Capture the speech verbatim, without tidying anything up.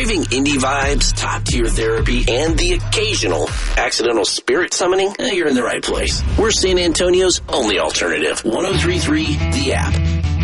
Craving indie vibes, top-tier therapy, and the occasional accidental spirit summoning? Eh, you're in the right place. We're San Antonio's only alternative. one oh three point three The App.